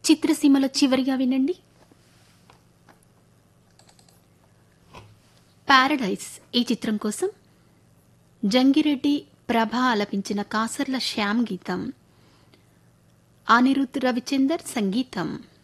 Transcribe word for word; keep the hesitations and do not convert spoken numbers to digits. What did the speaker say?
చిత్రసీమలో చివరిగా వినండి. పారడైజ్ ఈ చిత్రం కోసం జంగిరెడ్డి ప్రభ ఆలపించిన కాసర్ల శ్యామ్ గీతం, అనిరుద్ రవిచందర్ సంగీతం.